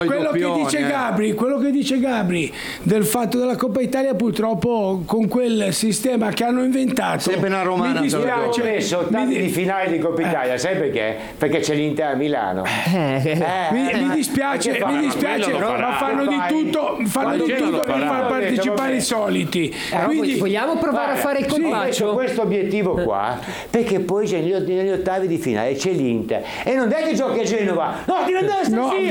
Quello che dice Gabri del fatto della Coppa Italia, purtroppo con quel sistema che hanno inventato, sempre una romana. mi dispiace, Ho messo ottavi di finale di Coppa Italia, sai perché? Perché c'è l'Inter a Milano. mi dispiace, ma fanno di tutto per far partecipare i soliti. Quindi vogliamo provare a fare il colpaccio? Questo obiettivo qua, perché poi c'è negli ottavi di finale c'è l'Inter e non è che giochi a Genova, no, ti